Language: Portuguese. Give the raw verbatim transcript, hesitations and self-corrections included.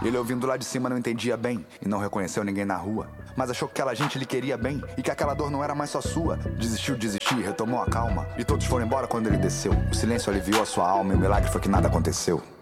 E ele ouvindo lá de cima não entendia bem e não reconheceu ninguém na rua, mas achou que aquela gente lhe queria bem e que aquela dor não era mais só sua. Desistiu, desistiu, retomou a calma e todos foram embora quando ele desceu. O silêncio aliviou a sua alma e o milagre foi que nada aconteceu.